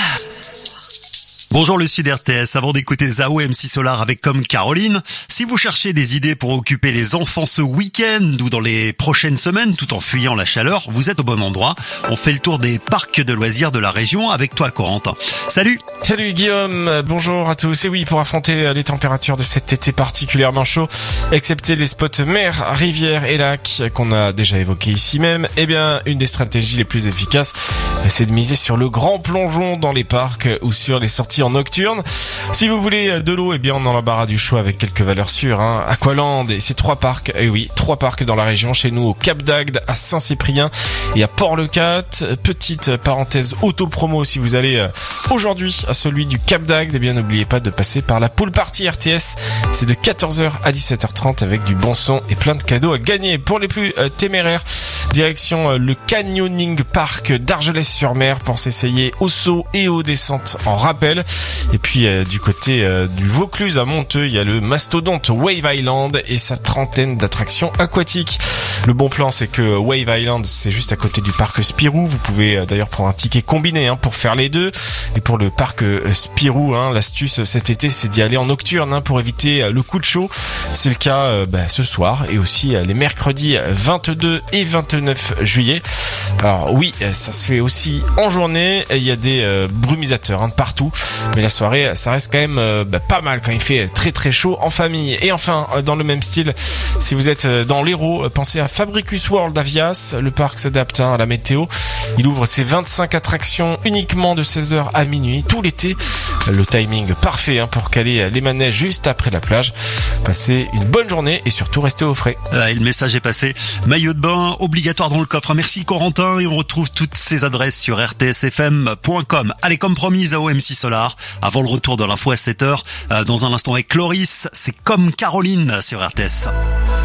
Bonjour le Sud RTS, avant d'écouter Zao MC Solar avec Comme Caroline, si vous cherchez des idées pour occuper les enfants ce week-end ou dans les prochaines semaines tout en fuyant la chaleur, vous êtes au bon endroit. On fait le tour des parcs de loisirs de la région avec toi Corentin. Salut. Salut Guillaume, bonjour à tous. Et oui, pour affronter les températures de cet été particulièrement chaud, excepté les spots mer, rivières et lacs qu'on a déjà évoqués ici même, eh bien une des stratégies les plus efficaces, c'est de miser sur le grand plongeon dans les parcs ou sur les sorties en nocturne. Si vous voulez de l'eau, eh bien on a l'embarras du choix avec quelques valeurs sûres. Aqualand et ces 3 parcs, et oui, 3 parcs dans la région, chez nous au Cap d'Agde, à Saint-Cyprien et à Port-le-Cat. Petite parenthèse auto-promo, si vous allez aujourd'hui à celui du Cap d'Agde, eh bien n'oubliez pas de passer par la pool party RTS. C'est de 14h à 17h30 avec du bon son et plein de cadeaux à gagner. Pour les plus téméraires, direction le Canyoning Park d'Argelès-sur-Mer pour s'essayer au saut et aux descentes en rappel. Et puis du côté du Vaucluse à Monteux, il y a le mastodonte Wave Island et sa trentaine d'attractions aquatiques. Le bon plan, c'est que Wave Island, c'est juste à côté du parc Spirou. Vous pouvez d'ailleurs prendre un ticket combiné pour faire les deux. Et pour le parc Spirou, l'astuce cet été, c'est d'y aller en nocturne pour éviter le coup de chaud. C'est le cas ce soir et aussi les mercredis 22 et 29 juillet. Alors oui, ça se fait aussi en journée. Il y a des brumisateurs de partout. Mais la soirée, ça reste quand même pas mal quand il fait très très chaud en famille. Et enfin, dans le même style, si vous êtes dans l'Hérault, pensez à Fabricus World Avias. Le parc s'adapte à la météo. Il ouvre ses 25 attractions uniquement de 16h à minuit tout l'été. Le timing parfait pour caler les manèges juste après la plage. Passez une bonne journée et surtout restez au frais. Le message est passé. Maillot de bain obligatoire dans le coffre. Merci Corentin et on retrouve toutes ces adresses sur rtsfm.com. Allez, comme promis, Zao MC Solar. Avant le retour de l'info à 7h, dans un instant avec Cloris, c'est Comme Caroline sur RTS.